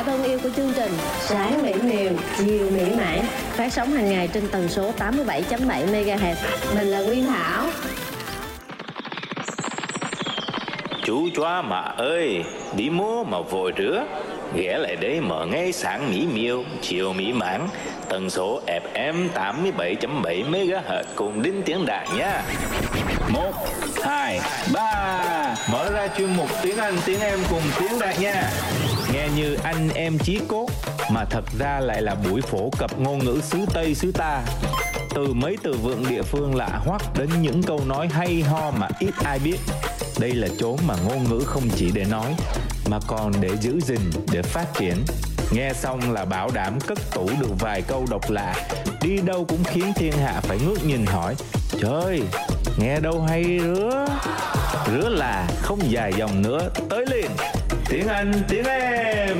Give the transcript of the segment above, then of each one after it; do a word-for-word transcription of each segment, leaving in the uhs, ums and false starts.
thân yêu của chương trình Sáng mỹ miều, chiều mỹ mãn, phát sóng hàng ngày trên tần số tám mươi bảy chấm bảy mê ga héc. Mình là Nguyên Thảo. Chú chó mà ơi, đi mua mà vội rửa, ghé lại đây mở ngay sáng mỹ miều, chiều mỹ mãn, tần số ép em tám mươi bảy chấm bảy mê ga héc cùng Đinh Tiến Đạt nha. Một, hai, ba, mở ra chuyên mục tiếng Anh tiếng em cùng Tiến Đạt nha. Nghe như anh em chí cốt, mà thật ra lại là buổi phổ cập ngôn ngữ xứ Tây xứ ta. Từ mấy từ vựng địa phương lạ hoắc đến những câu nói hay ho mà ít ai biết. Đây là chốn mà ngôn ngữ không chỉ để nói, mà còn để giữ gìn, để phát triển. Nghe xong là bảo đảm cất tủ được vài câu độc lạ, đi đâu cũng khiến thiên hạ phải ngước nhìn hỏi: trời, nghe đâu hay rứa. Rứa là không dài dòng nữa, tới liền. Tiếng Anh, tiếng em.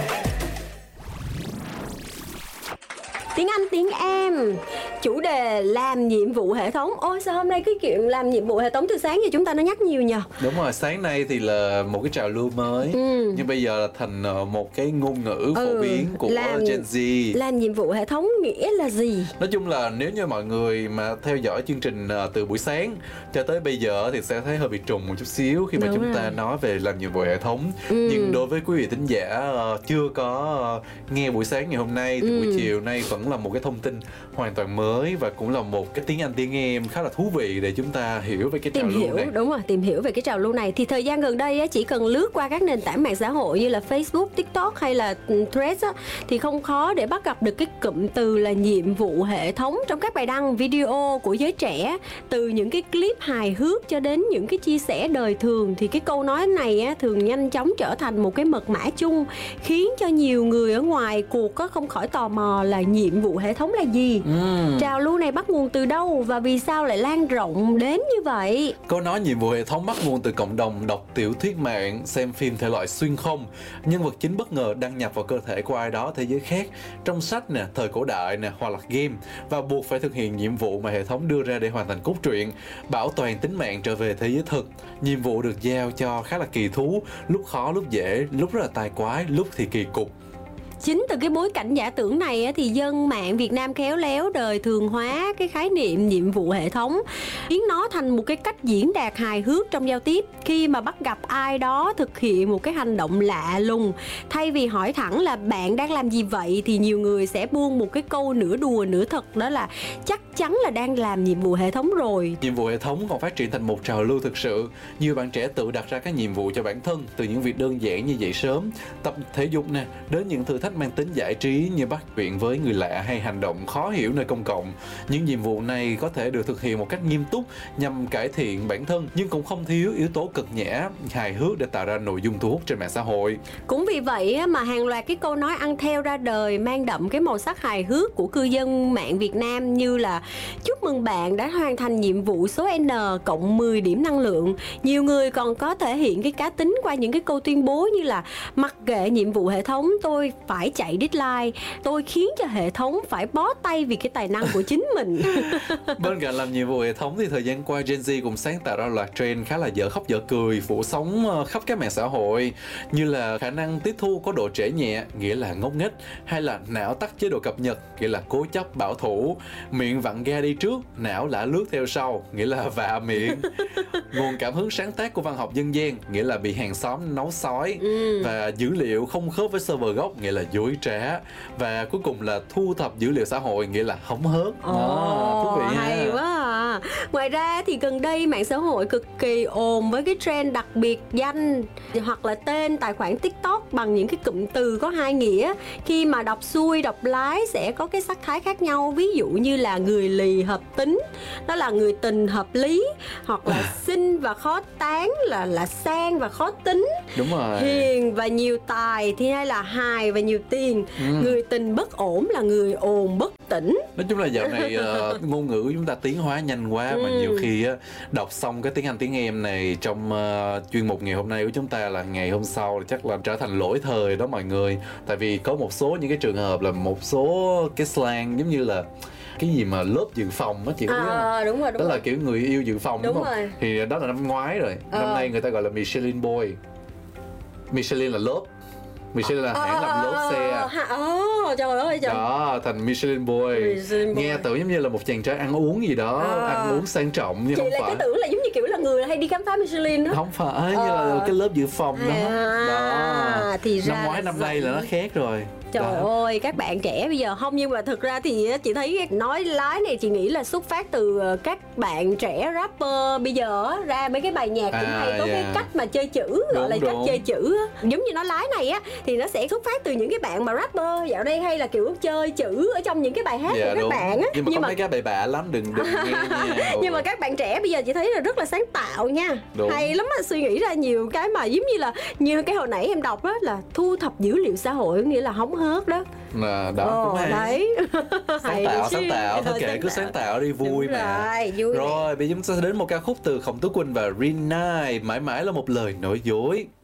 Tiếng Anh, tiếng em. Chủ đề làm nhiệm vụ hệ thống. Ôi sao hôm nay cái chuyện làm nhiệm vụ hệ thống từ sáng giờ chúng ta nó nhắc nhiều nhờ. Đúng rồi, sáng nay thì là một cái trào lưu mới, ừ. nhưng bây giờ là thành một cái ngôn ngữ phổ ừ, biến của làm, Gen Z. Làm nhiệm vụ hệ thống nghĩa là gì? Nói chung là nếu như mọi người mà theo dõi chương trình từ buổi sáng cho tới bây giờ thì sẽ thấy hơi bị trùng một chút xíu khi mà Đúng chúng rồi. ta nói về làm nhiệm vụ hệ thống. ừ. Nhưng đối với quý vị thính giả chưa có nghe buổi sáng ngày hôm nay thì ừ. buổi chiều nay vẫn là một cái thông tin hoàn toàn mới, và cũng là một cái tiếng Anh tiếng em khá là thú vị để chúng ta hiểu về cái trào tìm lưu hiểu, này. Đúng rồi, tìm hiểu về cái trào lưu này. Thì thời gian gần đây á, chỉ cần lướt qua các nền tảng mạng xã hội như là Facebook, TikTok hay là Threads á, thì không khó để bắt gặp được cái cụm từ là nhiệm vụ hệ thống trong các bài đăng video của giới trẻ. Từ những cái clip hài hước cho đến những cái chia sẻ đời thường, thì cái câu nói này á, thường nhanh chóng trở thành một cái mật mã chung, khiến cho nhiều người ở ngoài cuộc có không khỏi tò mò là nhiệm vụ hệ thống là gì. ừ. Trào lưu này bắt nguồn từ đâu và vì sao lại lan rộng đến như vậy? Câu nói nhiệm vụ hệ thống bắt nguồn từ cộng đồng đọc tiểu thuyết mạng, xem phim thể loại xuyên không. Nhân vật chính bất ngờ đăng nhập vào cơ thể của ai đó thế giới khác, trong sách nè, thời cổ đại nè, hoặc là game, và buộc phải thực hiện nhiệm vụ mà hệ thống đưa ra để hoàn thành cốt truyện, bảo toàn tính mạng trở về thế giới thực. Nhiệm vụ được giao cho khá là kỳ thú, lúc khó lúc dễ, lúc rất là tài quái, lúc thì kỳ cục. Chính từ cái bối cảnh giả tưởng này á, thì dân mạng Việt Nam khéo léo đời thường hóa cái khái niệm nhiệm vụ hệ thống, biến nó thành một cái cách diễn đạt hài hước trong giao tiếp. Khi mà bắt gặp ai đó thực hiện một cái hành động lạ lùng, thay vì hỏi thẳng là bạn đang làm gì vậy, thì nhiều người sẽ buông một cái câu nửa đùa nửa thật, đó là chắc chắn là đang làm nhiệm vụ hệ thống rồi. Nhiệm vụ hệ thống còn phát triển thành một trào lưu thực sự. Nhiều bạn trẻ tự đặt ra các nhiệm vụ cho bản thân, từ những việc đơn giản như dậy sớm, tập thể dục nè, đến những thử thách mang tính giải trí như bắt chuyện với người lạ hay hành động khó hiểu nơi công cộng. Những nhiệm vụ này có thể được thực hiện một cách nghiêm túc nhằm cải thiện bản thân, nhưng cũng không thiếu yếu tố cực nhã, hài hước để tạo ra nội dung thu hút trên mạng xã hội. Cũng vì vậy mà hàng loạt cái câu nói ăn theo ra đời, mang đậm cái màu sắc hài hước của cư dân mạng Việt Nam, như là chúc mừng bạn đã hoàn thành nhiệm vụ số N cộng mười điểm năng lượng. Nhiều người còn có thể hiện cái cá tính qua những cái câu tuyên bố như là mặc kệ nhiệm vụ hệ thống, tôi phải chạy deadline, tôi khiến cho hệ thống phải bó tay vì cái tài năng của chính mình. Bên cạnh làm nhiệm vụ hệ thống thì thời gian qua Gen Z cũng sáng tạo ra loạt trend khá là dở khóc dở cười phủ sóng khắp các mạng xã hội, như là khả năng tiếp thu có độ trễ nhẹ, nghĩa là ngốc nghếch, hay là não tắt chế độ cập nhật, nghĩa là cố chấp bảo thủ, miệng vặn ga đi trước, não lả lướt theo sau, nghĩa là vạ miệng. Nguồn cảm hứng sáng tác của văn học dân gian, nghĩa là bị hàng xóm nấu sói, ừ. và dữ liệu không khớp với server gốc, nghĩa là dối trá, và cuối cùng là thu thập dữ liệu xã hội, nghĩa là hóng hớt. Ồ, oh, thú vị hay ha. Quá à. Ngoài ra thì gần đây mạng xã hội cực kỳ ồn với cái trend đặc biệt danh hoặc là tên tài khoản TikTok bằng những cái cụm từ có hai nghĩa. Khi mà đọc xuôi đọc lái sẽ có cái sắc thái khác nhau. Ví dụ như là người lì hợp tính, đó là người tình hợp lý, hoặc là xinh và khó tán là là sang và khó tính. Đúng rồi. Hiền và nhiều tài thì hay là hài và nhiều tiền. ừ. Người tình bất ổn là người ồn bất tỉnh. Nói chung là dạo này uh, ngôn ngữ chúng ta tiến hóa nhanh quá, ừ. mà nhiều khi uh, đọc xong cái tiếng Anh tiếng em này trong uh, chuyên mục ngày hôm nay của chúng ta là ngày hôm sau chắc là trở thành lỗi thời đó mọi người. Tại vì có một số những cái trường hợp là một số cái slang giống như là cái gì mà lớp dự phòng á chị có biết không? À, đúng rồi, đúng đó rồi. là kiểu người yêu dự phòng đúng, đúng không? Rồi. Thì đó là năm ngoái rồi. À. Năm nay người ta gọi là Michelin Boy. Michelin là lớp, Michelin là hãng làm lốp xe. Ồ, trời ơi trời. Đó, thành Michelin Boy. Michelin Boy. Nghe tưởng giống như là một chàng trai ăn uống gì đó, À. ăn uống sang trọng nhưng Chị không lại phải. cứ tưởng là giống như kiểu là người hay đi khám phá Michelin đó. Không phải, như là Ờ. cái lớp dự phòng đó. À, Đó. thì ra Năm ngoái là năm nay là vậy. nó khác rồi. Trời Đó. ơi, các bạn trẻ bây giờ không, nhưng mà thực ra thì chị thấy nói lái này chị nghĩ là xuất phát từ các bạn trẻ rapper bây giờ á, ra mấy cái bài nhạc cũng À, hay có cái yeah. cách mà chơi chữ, gọi Đúng, là cách đúng. chơi chữ á. Giống như nó lái này á thì nó sẽ xuất phát từ những cái bạn mà rapper dạo đây hay là kiểu chơi chữ ở trong những cái bài hát Dạ, của các đúng. bạn á. Nhưng mà có mấy cái bậy bạ lắm, đừng đừng nghe nha. Nhưng mà các bạn trẻ bây giờ chị thấy là rất là sáng tạo nha. Đúng. Hay lắm á, suy nghĩ ra nhiều cái mà giống như là như cái hồi nãy em đọc á là thu thập dữ liệu xã hội, nghĩa là hóng hớt đó. Là đó Ồ, cũng hay. đấy. Sáng Hay tạo, đấy chứ. sáng tạo, thôi Ờ, kệ cứ sáng tạo đi, vui Đúng mà. rồi, vui nè. Rồi, bây giờ chúng ta sẽ đến một ca khúc từ Khổng Tú Quỳnh và Rinnai, mãi mãi là một lời nói dối.